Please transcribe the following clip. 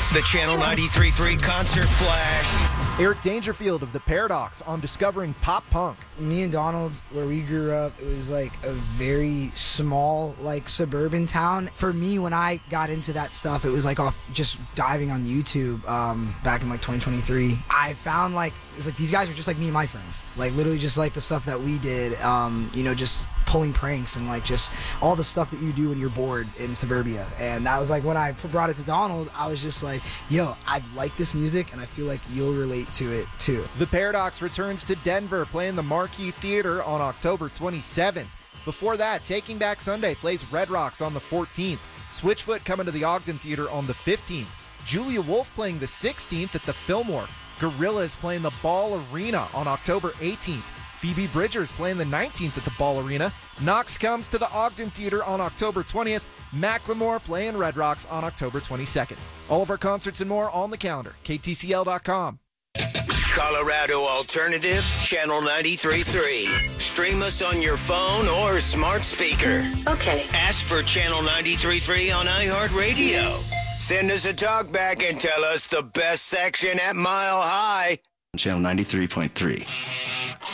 The Channel 93.3 Concert Flash. Eric Dangerfield of The Paradox on discovering pop punk. Me and Donald, where we grew up, it was like a very small, like suburban town. For me, when I got into that stuff, it was like off just diving on YouTube back in like 2023. I found like, it's like these guys are just like me and my friends. Like literally just like the stuff that we did, just pulling pranks and like just all the stuff that you do when you're bored in suburbia. And that was like when I brought it to Donald, I was just like, yo, I like this music and I feel like you'll relate to it too. The Paradox returns to Denver, playing the Marquee Theater on October 27th. Before that, Taking Back Sunday plays Red Rocks on the 14th. Switchfoot coming to the Ogden Theater on the 15th. Julia Wolf playing the 16th at the Fillmore. Gorillaz playing the Ball Arena on October 18th. Phoebe Bridgers playing the 19th at the Ball Arena. Knox comes to the Ogden Theater on October 20th. Macklemore playing Red Rocks on October 22nd. All of our concerts and more on the calendar. KTCL.com. Colorado Alternative, Channel 93.3. Stream us on your phone or smart speaker. Okay. Ask for Channel 93.3 on iHeartRadio. Send us a talk back and tell us the best section at Mile High. Channel 93.3.